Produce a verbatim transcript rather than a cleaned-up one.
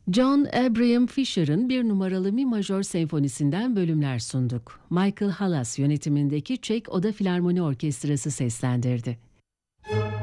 John Abraham Fischer'ın bir numaralı mi majör senfonisinden bölümler sunduk. Michael Hallas yönetimindeki Çek Oda Filarmoni Orkestrası seslendirdi.